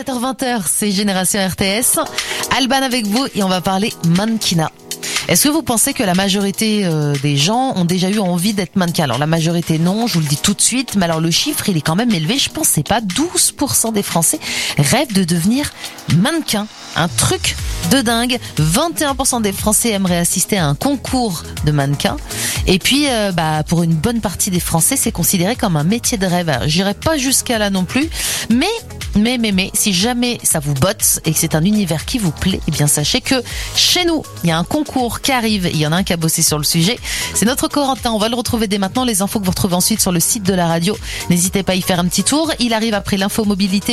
17h-20h, c'est Génération RTS. Alban avec vous et on va parler mannequinat. Est-ce que vous pensez que la majorité des gens ont déjà eu envie d'être mannequin? Alors la majorité non, je vous le dis tout de suite, mais alors le chiffre il est quand même élevé, je pensais pas, 12% des Français rêvent de devenir mannequin. Un truc de dingue, 21% des Français aimeraient assister à un concours de mannequin. Et puis pour une bonne partie des Français, c'est considéré comme un métier de rêve. Alors, j'irai pas jusqu'à là non plus, mais si jamais ça vous botte et que c'est un univers qui vous plaît, eh bien sachez que chez nous, il y a un concours qui arrive, il y en a un qui a bossé sur le sujet. C'est notre Corentin, on va le retrouver dès maintenant, les infos que vous retrouvez ensuite sur le site de la radio. N'hésitez pas à y faire un petit tour, il arrive après l'info mobilité.